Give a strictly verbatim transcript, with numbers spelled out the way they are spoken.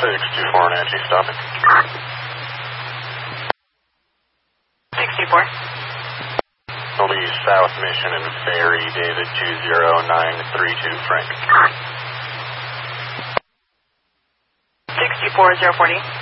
six two four Nancy, stopping. six two four. Police South Mission and Ferry, David two zero nine three two, Frank. six two four zero forty.